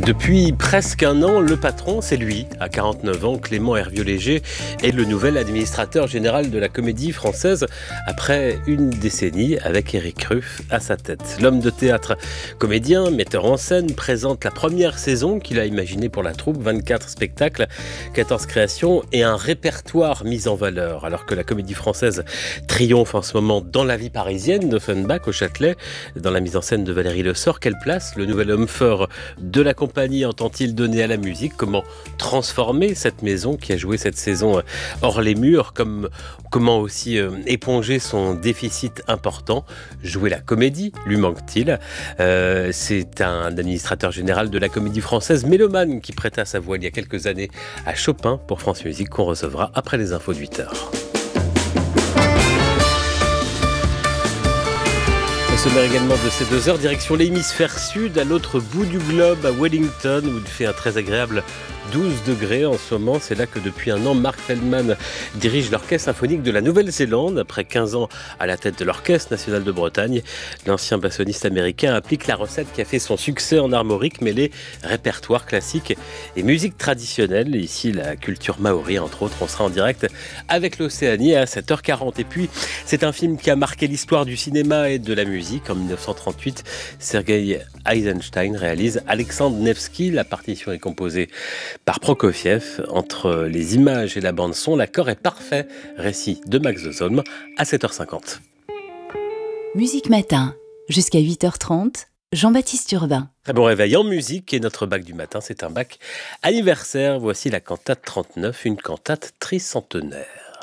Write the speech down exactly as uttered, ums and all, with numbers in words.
Depuis presque un an, le patron, c'est lui. À quarante-neuf ans, Clément Hervieux-Léger est le nouvel administrateur général de la Comédie Française après une décennie avec Éric Ruff à sa tête. L'homme de théâtre, comédien, metteur en scène, présente la première saison qu'il a imaginée pour la troupe. vingt-quatre spectacles, quatorze créations et un répertoire mis en valeur. Alors que la Comédie Française triomphe en ce moment dans la vie parisienne d'Offenbach au Châtelet, dans la mise en scène de Valérie Le Sort, quelle place le nouvel homme fort de la compagnie entend-il donner à la musique? Comment transformer cette maison qui a joué cette saison hors les murs? Comme, comment aussi euh, éponger son déficit important? Jouer la comédie, lui manque-t-il? euh, C'est un administrateur général de la Comédie Française, mélomane, qui prêta sa voix il y a quelques années à Chopin pour France Musique, qu'on recevra après les infos de huit heures. Au sommaire également de ces deux heures, direction l'hémisphère sud, à l'autre bout du globe, à Wellington, où il fait un très agréable douze degrés en ce moment. C'est là que depuis un an, Mark Feldman dirige l'Orchestre symphonique de la Nouvelle-Zélande. Après quinze ans à la tête de l'Orchestre national de Bretagne, l'ancien bassoniste américain applique la recette qui a fait son succès en armorique, mêlée répertoire classique et musique traditionnelle. Ici, la culture maori, entre autres. On sera en direct avec l'Océanie à sept heures quarante. Et puis, c'est un film qui a marqué l'histoire du cinéma et de la musique. En dix-neuf cent trente-huit, Sergei Eisenstein réalise Alexandre Nevsky. La partition est composée par Prokofiev. Entre les images et la bande-son, l'accord est parfait. Récit de Max Zozholm à sept heures cinquante. Musique Matin, jusqu'à huit heures trente, Jean-Baptiste Urbain. Très bon réveil en musique, et notre bac du matin, c'est un bac anniversaire. Voici la cantate trente-neuf, une cantate tricentenaire.